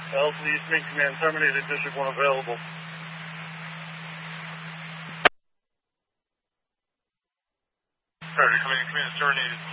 Delta East Main Command terminated, District 1 available. Priority Command terminated.